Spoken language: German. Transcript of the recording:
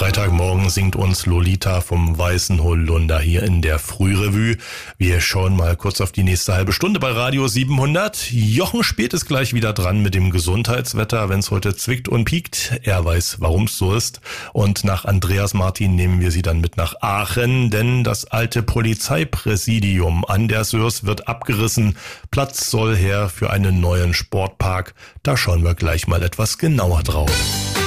Freitagmorgen singt uns Lolita vom Weißen Holunder hier in der Frührevue. Wir schauen mal kurz auf die nächste halbe Stunde bei Radio 700. Jochen Speth ist gleich wieder dran mit dem Gesundheitswetter, wenn es heute zwickt und piekt. Er weiß, warum es so ist. Und nach Andreas Martin nehmen wir Sie dann mit nach Aachen, denn das alte Polizeipräsidium an der Sörs wird abgerissen. Platz soll her für einen neuen Sportpark. Da schauen wir gleich mal etwas genauer drauf.